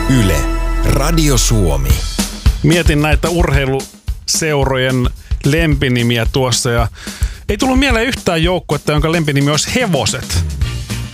Yle, Radio Suomi. Mietin näitä urheiluseurojen lempinimiä tuossa ja ei tullut mieleen yhtään joukkuetta, jonka lempinimi olisi Hevoset.